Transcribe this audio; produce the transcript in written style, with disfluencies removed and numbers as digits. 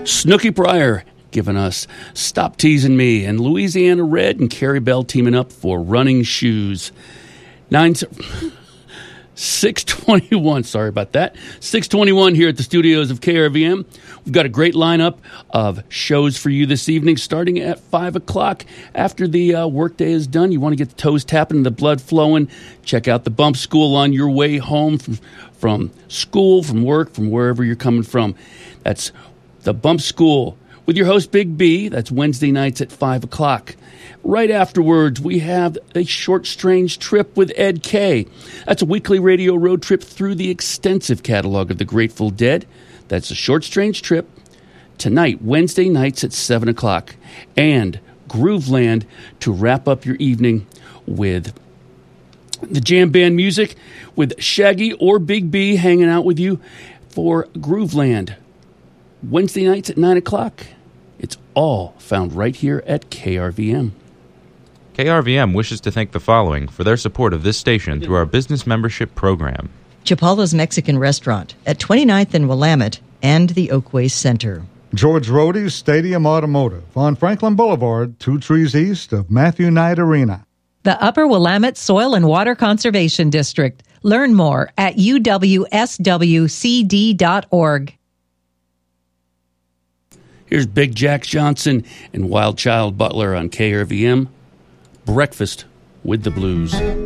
Snooky Pryor giving us Stop Teasing Me, and Louisiana Red and Carrie Bell teaming up for Running Shoes. 6:21, sorry about that. 6:21 here at the studios of KRVM. We've got a great lineup of shows for you this evening, starting at 5 o'clock. After the workday is done, you want to get the toes tapping and the blood flowing. Check out the Bump School on your way home from school, from work, from wherever you're coming from. That's the Bump School with your host, Big B. That's Wednesday nights at 5 o'clock. Right afterwards, we have a short, strange trip with Ed Kay. That's a weekly radio road trip through the extensive catalog of the Grateful Dead. That's a short, strange trip tonight, Wednesday nights at 7 o'clock. And Grooveland to wrap up your evening with the jam band music with Shaggy or Big B hanging out with you for Grooveland. Wednesday nights at 9 o'clock. It's all found right here at KRVM. KRVM wishes to thank the following for their support of this station through our business membership program. Chapala's Mexican Restaurant at 29th and Willamette and the Oakway Center. George Rohde's Stadium Automotive on Franklin Boulevard, 2 trees east of Matthew Knight Arena. The Upper Willamette Soil and Water Conservation District. Learn more at uwswcd.org. Here's Big Jack Johnson and Wild Child Butler on KRVM. Breakfast with the Blues.